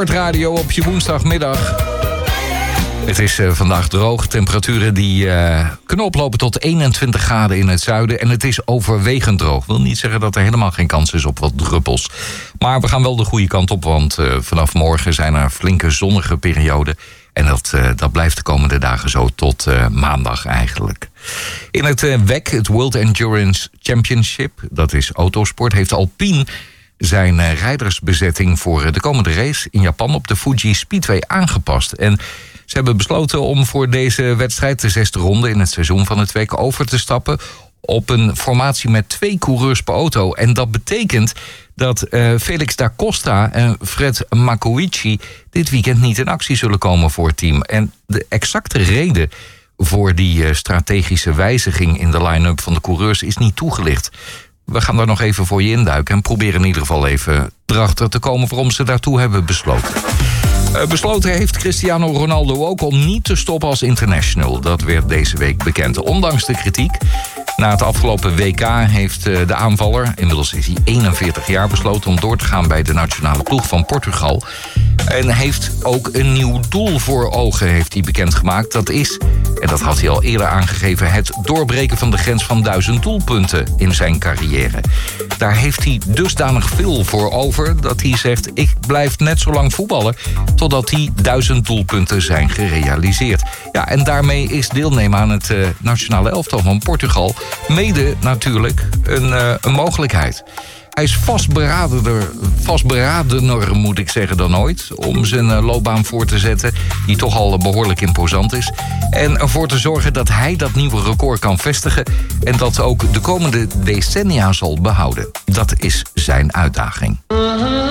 Sportradio op je woensdagmiddag. Het is vandaag droog. Temperaturen die kunnen oplopen tot 21 graden in het zuiden. En het is overwegend droog. Wil niet zeggen dat er helemaal geen kans is op wat druppels. Maar we gaan wel de goede kant op. Want vanaf morgen zijn er flinke zonnige perioden. En dat blijft de komende dagen zo tot maandag eigenlijk. In het WEC, het World Endurance Championship, dat is autosport, heeft Alpine zijn rijdersbezetting voor de komende race in Japan op de Fuji Speedway aangepast. En ze hebben besloten om voor deze wedstrijd, de 6e ronde in het seizoen van het WEC, over te stappen op een formatie met 2 coureurs per auto. En dat betekent dat Felix da Costa en Fred Makowici dit weekend niet in actie zullen komen voor het team. En de exacte reden voor die strategische wijziging in de line-up van de coureurs is niet toegelicht. We gaan daar nog even voor je induiken en proberen in ieder geval even erachter te komen waarom ze daartoe hebben besloten. Besloten heeft Cristiano Ronaldo ook om niet te stoppen als international. Dat werd deze week bekend. Ondanks de kritiek. Na het afgelopen WK heeft de aanvaller, inmiddels is hij 41 jaar, besloten om door te gaan bij de nationale ploeg van Portugal. En heeft ook een nieuw doel voor ogen, heeft hij bekendgemaakt. Dat is, en dat had hij al eerder aangegeven, het doorbreken van de grens van 1000 doelpunten in zijn carrière. Daar heeft hij dusdanig veel voor over dat hij zegt: ik blijf net zo lang voetballen totdat die 1000 doelpunten zijn gerealiseerd. Ja, en daarmee is deelnemen aan het nationale elftal van Portugal mede natuurlijk een mogelijkheid. Hij is vastberadener, moet ik zeggen, dan ooit, om zijn loopbaan voor te zetten, die toch al behoorlijk imposant is. En ervoor te zorgen dat hij dat nieuwe record kan vestigen en dat ook de komende decennia zal behouden. Dat is zijn uitdaging.